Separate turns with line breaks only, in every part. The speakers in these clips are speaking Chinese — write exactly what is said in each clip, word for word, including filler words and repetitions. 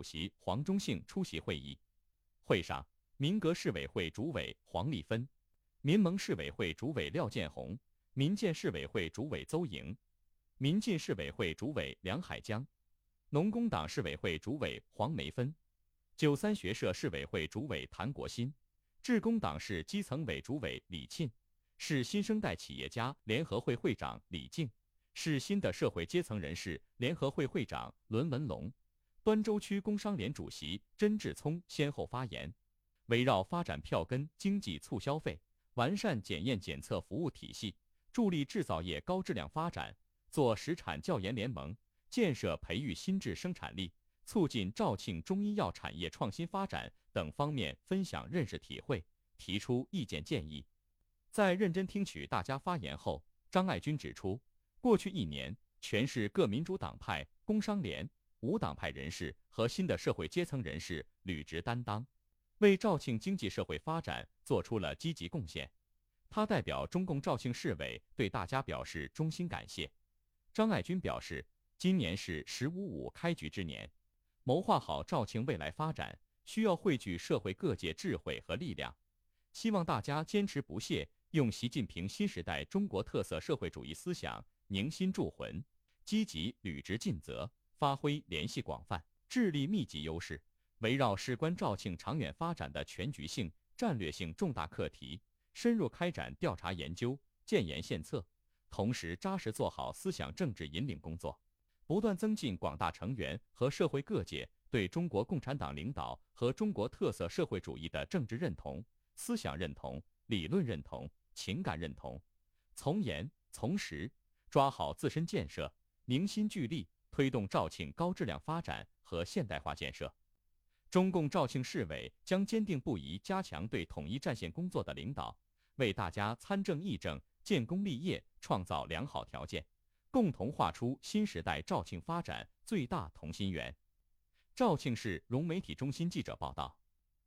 主席黄忠信出席会议。会上，民革市委会主委黄丽芬、民盟市委会主委廖建红、民建市委会主委邹莹、民进市委会主委梁海江、农工党市委会主委黄梅芬、九三学社市委会主委谭国新、致公党市基层委主委李沁、市新生代企业家联合会会长李静、市新的社会阶层人士联合会会长伦文龙、端州区工商联主席甄志聪先后发言，围绕发展票根经济促消费，完善检验检测服务体系，助力制造业高质量发展，做实产教研联盟，建设培育新质生产力，促进肇庆中医药产业创新发展等方面分享认识体会，提出意见建议。在认真听取大家发言后，张爱军指出，过去一年，全市各民主党派、工商联、无党派人士和新的社会阶层人士履职担当，为肇庆经济社会发展做出了积极贡献。他代表中共肇庆市委对大家表示衷心感谢。张爱军表示，今年是“十五五”开局之年，谋划好肇庆未来发展，需要汇聚社会各界智慧和力量。希望大家坚持不懈，用习近平新时代中国特色社会主义思想凝心铸魂，积极履职尽责，发挥联系广泛、智力密集优势，围绕事关肇庆长远发展的全局性、战略性重大课题，深入开展调查研究、建言献策，同时扎实做好思想政治引领工作，不断增进广大成员和社会各界对中国共产党领导和中国特色社会主义的政治认同、思想认同、理论认同、情感认同，从严从实，抓好自身建设，凝心聚力推动肇庆高质量发展和现代化建设。中共肇庆市委将坚定不移加强对统一战线工作的领导，为大家参政议政、建功立业创造良好条件，共同画出新时代肇庆发展最大同心圆。肇庆市融媒体中心记者报道。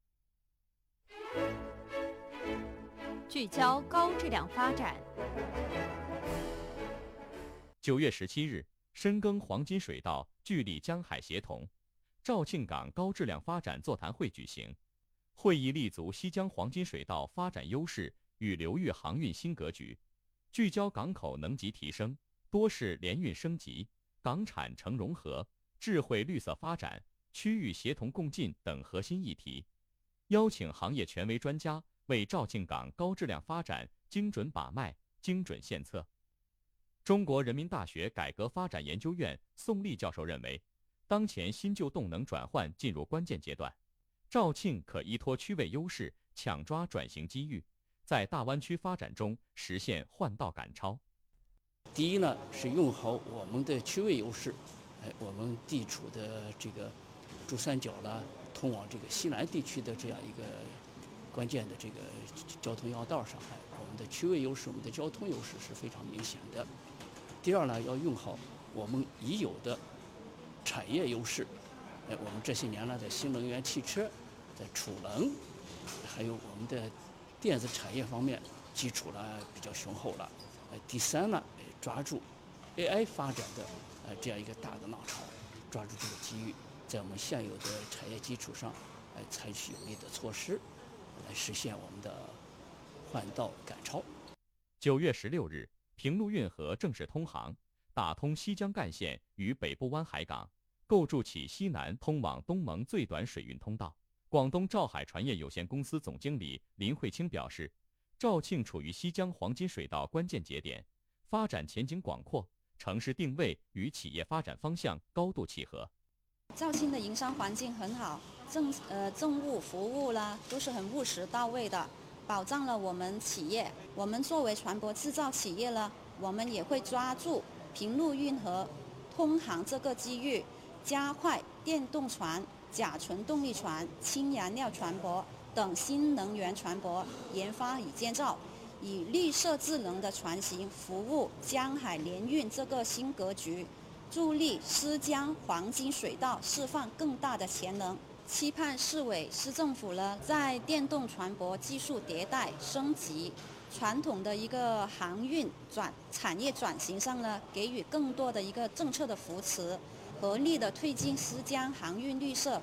聚焦高质量发展。
九月十七日，深耕黄金水道，聚力江海协同，肇庆港高质量发展座谈会举行。会议立足西江黄金水道发展优势与流域航运新格局，聚焦港口能级提升、多式联运升级、港产城融合、智慧绿色发展、区域协同共进等核心议题，邀请行业权威专家为肇庆港高质量发展精准把脉、精准献策。中国人民大学改革发展研究院宋立教授认为，当前新旧动能转换进入关键阶段，肇庆可依托区位优势，抢抓转型机遇，在大湾区发展中实现换道赶超。
第一呢，是用好我们的区位优势，哎，我们地处的这个珠三角啦，通往这个西南地区的这样一个关键的这个交通要道上，哎，我们的区位优势、我们的交通优势是非常明显的。第二呢，要用好我们已有的产业优势，哎，我们这些年呢，在新能源汽车、在储能，还有我们的电子产业方面，基础呢比较雄厚了。呃，第三呢，抓住 A I 发展的呃这样一个大的浪潮，抓住这个机遇，在我们现有的产业基础上，来采取有力的措施，来实现我们的换道赶超。
九月十六日，平陆运河正式通航，打通西江干线与北部湾海港，构筑起西南通往东盟最短水运通道。广东兆海船业有限公司总经理林慧清表示，肇庆处于西江黄金水道关键节点，发展前景广阔，城市定位与企业发展方向高度契合。
肇庆的营商环境很好，政呃政务服务啦都是很务实到位的，保障了我们企业。我们作为船舶制造企业呢，我们也会抓住平陆运河通航这个机遇，加快电动船、甲醇动力船、氢燃料船舶等新能源船舶研发与建造，以绿色智能的船型服务江海联运这个新格局，助力思江黄金水道释放更大的潜能。期盼市委市政府呢，在电动船舶技术迭代升级、传统的一个航运转产业转型上呢，给予更多的一个政策的扶持，合力的推进思江航运绿色